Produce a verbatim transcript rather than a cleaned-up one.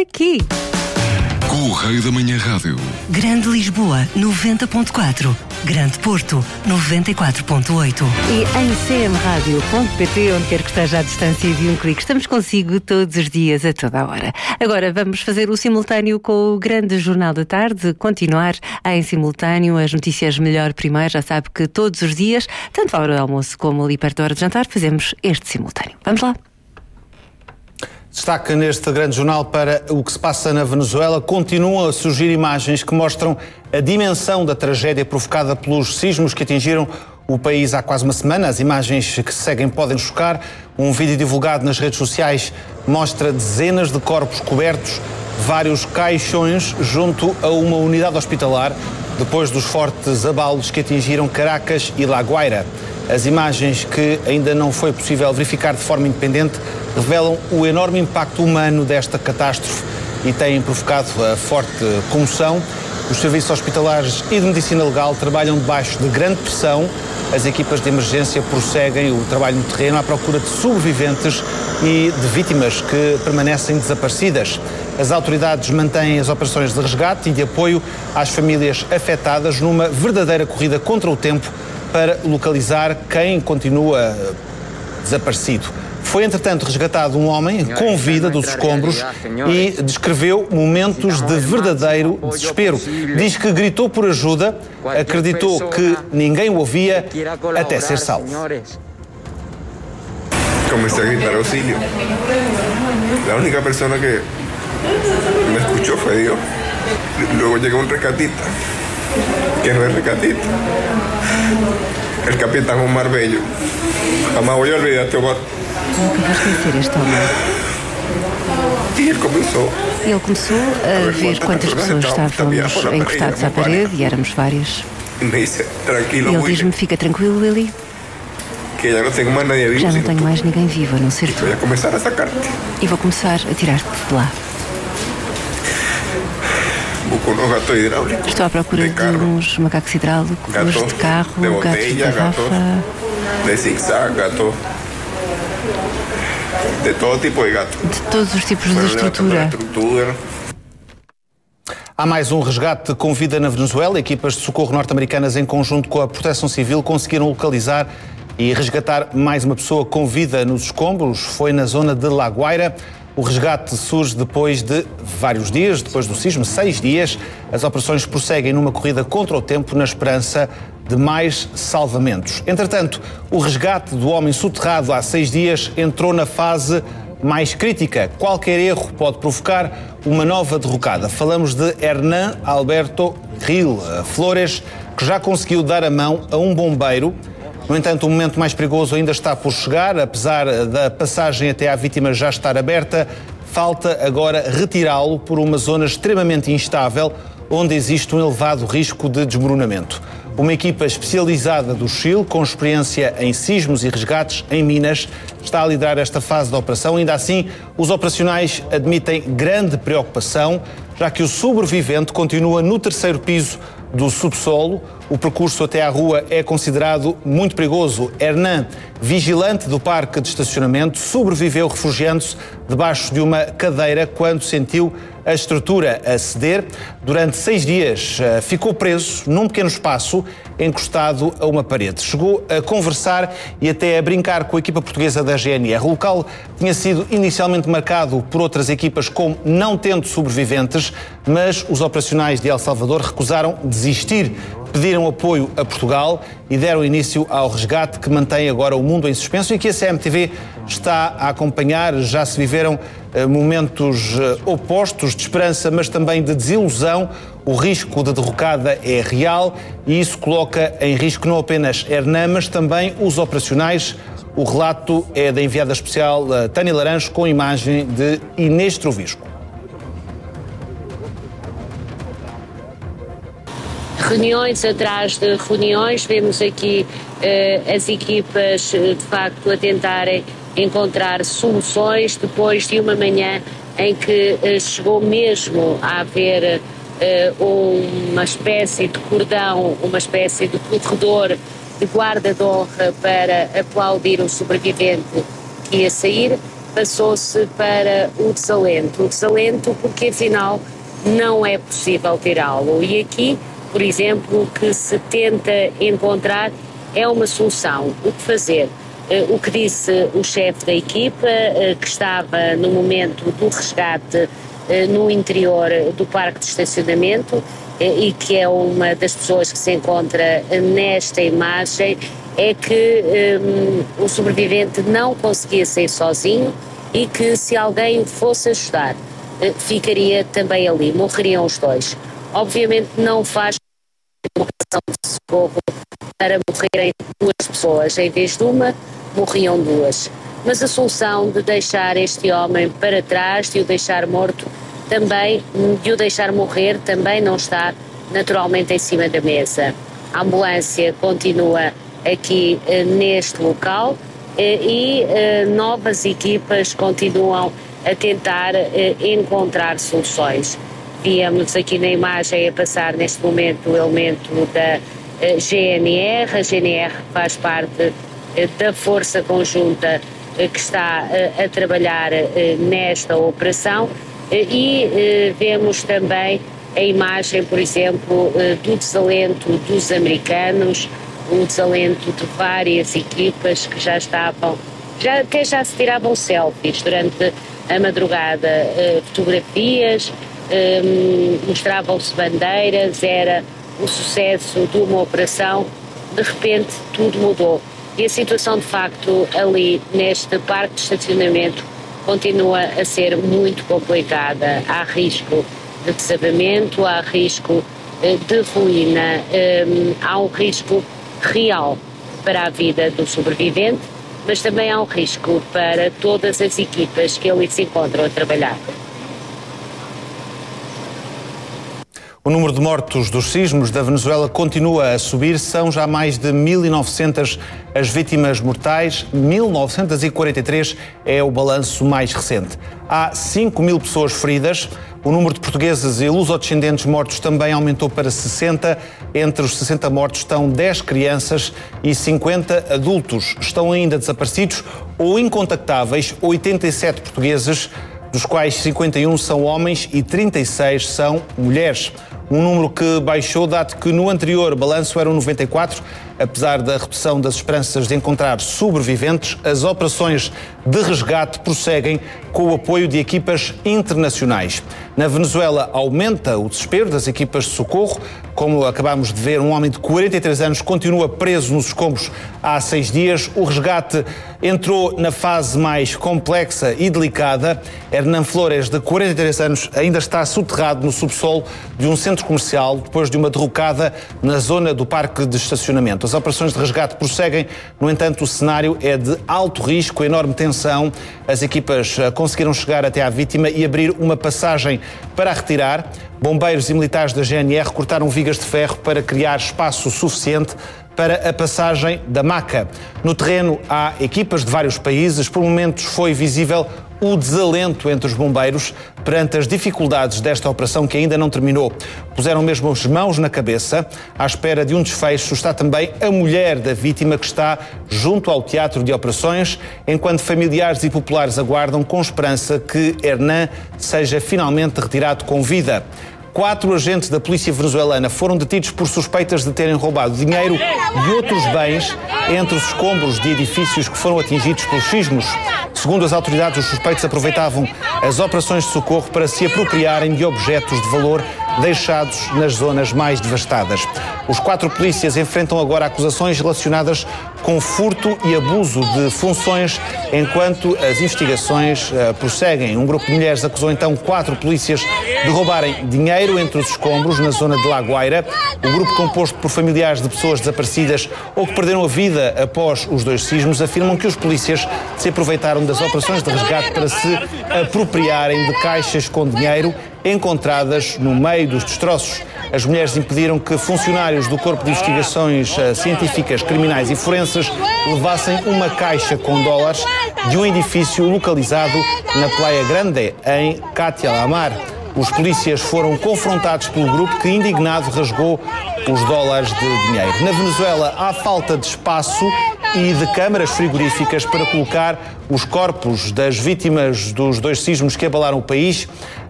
aqui. Correio da Manhã Rádio. Grande Lisboa, noventa ponto quatro. Grande Porto, noventa e quatro ponto oito. E em c m rádio ponto p t, onde quer que esteja à distância de um clique, estamos consigo todos os dias, a toda a hora. Agora vamos fazer o simultâneo com o grande Jornal da Tarde, continuar em simultâneo as notícias melhor primeiro. Já sabe que todos os dias, tanto à hora do almoço como ali perto da hora de jantar, fazemos este simultâneo. Vamos lá. Destaque neste grande jornal para o que se passa na Venezuela. Continuam a surgir imagens que mostram a dimensão da tragédia provocada pelos sismos que atingiram o país há quase uma semana. As imagens que se seguem podem chocar. Um vídeo divulgado nas redes sociais mostra dezenas de corpos cobertos, vários caixões junto a uma unidade hospitalar, depois dos fortes abalos que atingiram Caracas e La Guaira. As imagens, que ainda não foi possível verificar de forma independente, revelam o enorme impacto humano desta catástrofe e têm provocado a forte comoção. Os serviços hospitalares e de medicina legal trabalham debaixo de grande pressão. As equipas de emergência prosseguem o trabalho no terreno à procura de sobreviventes e de vítimas que permanecem desaparecidas. As autoridades mantêm as operações de resgate e de apoio às famílias afetadas numa verdadeira corrida contra o tempo para localizar quem continua desaparecido. Foi, entretanto, resgatado um homem com vida dos escombros e descreveu momentos de verdadeiro desespero. Diz que gritou por ajuda, acreditou que ninguém o ouvia até ser salvo. Comecei a gritar auxílio. A única pessoa que me escuchó fue Dios. Luego llegó un rescatista, que no es rescatista, el capitán Omar Bello. Jamás voy a olvidar este hombre. Nunca vou esquecer este homem. E ele começou. Ele começou a ver quantas pessoas estávamos encostadas à parede, e éramos várias. Ele diz-me: fica tranquilo, Lily, que já não tenho mais ninguém vivo. Já não tenho mais ninguém vivo, a não ser tu. Vou começar a sacar-te. E vou começar a tirar-te de lá. Estou à procura de uns macacos hidráulicos, de carro, gatos de garrafa, de zig-zag, gato. De todo tipo de gato. De todos os tipos de estrutura. Há mais um resgate com vida na Venezuela. Equipas de socorro norte-americanas, em conjunto com a Proteção Civil, conseguiram localizar e resgatar mais uma pessoa com vida nos escombros. Foi na zona de La Guaira. O resgate surge depois de vários dias, depois do sismo, seis dias. As operações prosseguem numa corrida contra o tempo, na esperança de mais salvamentos. Entretanto, o resgate do homem soterrado há seis dias entrou na fase mais crítica. Qualquer erro pode provocar uma nova derrocada. Falamos de Hernán Alberto Gil Flores, que já conseguiu dar a mão a um bombeiro. No entanto, o momento mais perigoso ainda está por chegar. Apesar da passagem até à vítima já estar aberta, falta agora retirá-lo por uma zona extremamente instável, onde existe um elevado risco de desmoronamento. Uma equipa especializada do Chile, com experiência em sismos e resgates em Minas, está a liderar esta fase da operação. Ainda assim, os operacionais admitem grande preocupação, já que o sobrevivente continua no terceiro piso do subsolo. O percurso até à rua é considerado muito perigoso. Hernán, vigilante do parque de estacionamento, sobreviveu refugiando-se debaixo de uma cadeira quando sentiu a estrutura a ceder. Durante seis dias ficou preso num pequeno espaço encostado a uma parede. Chegou a conversar e até a brincar com a equipa portuguesa da G N R. O local tinha sido inicialmente marcado por outras equipas como não tendo sobreviventes, mas os operacionais de El Salvador recusaram desistir. Pediram apoio a Portugal e deram início ao resgate, que mantém agora o mundo em suspenso e que a C M T V está a acompanhar. Já se viveram uh, momentos uh, opostos, de esperança, mas também de desilusão. O risco de derrocada é real e isso coloca em risco não apenas Hernán, mas também os operacionais. O relato é da enviada especial uh, Tânia Laranjo, com imagem de Inês Trovisco. Reuniões atrás de reuniões, vemos aqui uh, as equipas uh, de facto a tentarem encontrar soluções depois de uma manhã em que uh, chegou mesmo a haver uh, uma espécie de cordão, uma espécie de corredor de guarda de honra para aplaudir o sobrevivente que ia sair. passou-se para o desalento. O desalento porque, afinal, não é possível tirá-lo. E aqui, por exemplo, o que se tenta encontrar é uma solução. O que fazer? O que disse o chefe da equipa, que estava no momento do resgate no interior do parque de estacionamento e que é uma das pessoas que se encontra nesta imagem, é que um, o sobrevivente não conseguia sair sozinho e que se alguém o fosse ajudar, ficaria também ali, morreriam os dois. Obviamente não faz uma operação de socorro para morrerem duas pessoas, em vez de uma, morriam duas. Mas a solução de deixar este homem para trás, de o deixar morto, também, de o deixar morrer, também não está naturalmente em cima da mesa. A ambulância continua aqui eh, neste local eh, e eh, novas equipas continuam a tentar eh, encontrar soluções. Víamos aqui na imagem a passar neste momento o elemento da eh, G N R. A G N R faz parte eh, da força conjunta eh, que está eh, a trabalhar eh, nesta operação eh, e eh, vemos também a imagem, por exemplo, eh, do desalento dos americanos, o desalento de várias equipas que já estavam, já, até já se tiravam selfies durante a madrugada, eh, fotografias, eh, mostravam-se bandeiras, era o sucesso de uma operação. De repente tudo mudou e a situação de facto ali neste parque de estacionamento continua a ser muito complicada. Há risco de desabamento, há risco eh, de ruína, eh, há um risco real para a vida do sobrevivente, mas também há um risco para todas as equipas que ali se encontram a trabalhar. O número de mortos dos sismos da Venezuela continua a subir. São já mais de mil e novecentas as vítimas mortais. mil novecentas e quarenta e três é o balanço mais recente. Há cinco mil pessoas feridas. O número de portugueses e lusodescendentes mortos também aumentou para sessenta. Entre os sessenta mortos estão dez crianças e cinquenta adultos. Estão ainda desaparecidos ou incontactáveis oitenta e sete portugueses, dos quais cinquenta e um são homens e trinta e seis são mulheres. Um número que baixou, dado que no anterior balanço eram noventa e quatro. Apesar da redução das esperanças de encontrar sobreviventes, as operações de resgate prosseguem com o apoio de equipas internacionais. Na Venezuela aumenta o desespero das equipas de socorro. Como acabamos de ver, um homem de quarenta e três anos continua preso nos escombros há seis dias. O resgate entrou na fase mais complexa e delicada. Hernan Flores, de quarenta e três anos, ainda está soterrado no subsolo de um centro comercial depois de uma derrocada na zona do parque de estacionamento. As operações de resgate prosseguem, no entanto, o cenário é de alto risco, enorme tensão. As equipas conseguiram chegar até à vítima e abrir uma passagem para a retirar. Bombeiros e militares da G N R cortaram vigas de ferro para criar espaço suficiente para a passagem da maca. No terreno há equipas de vários países. Por momentos foi visível o desalento entre os bombeiros perante as dificuldades desta operação que ainda não terminou. Puseram mesmo as mãos na cabeça. À espera de um desfecho está também a mulher da vítima, que está junto ao teatro de operações, enquanto familiares e populares aguardam com esperança que Hernan seja finalmente retirado com vida. Quatro agentes da polícia venezuelana foram detidos por suspeitas de terem roubado dinheiro e outros bens entre os escombros de edifícios que foram atingidos pelos sismos. Segundo as autoridades, os suspeitos aproveitavam as operações de socorro para se apropriarem de objetos de valor deixados nas zonas mais devastadas. Os quatro polícias enfrentam agora acusações relacionadas com furto e abuso de funções, enquanto as investigações uh, prosseguem. Um grupo de mulheres acusou então quatro polícias de roubarem dinheiro entre os escombros na zona de La Guaira. O grupo, composto por familiares de pessoas desaparecidas ou que perderam a vida após os dois sismos, afirmam que os polícias se aproveitaram das operações de resgate para se apropriarem de caixas com dinheiro encontradas no meio dos destroços. As mulheres impediram que funcionários do Corpo de Investigações Científicas, Criminais e Forenses levassem uma caixa com dólares de um edifício localizado na Playa Grande, em Catia la Mar. Os polícias foram confrontados pelo grupo, que, indignado, rasgou os dólares de dinheiro. Na Venezuela há falta de espaço e de câmaras frigoríficas para colocar os corpos das vítimas dos dois sismos que abalaram o país.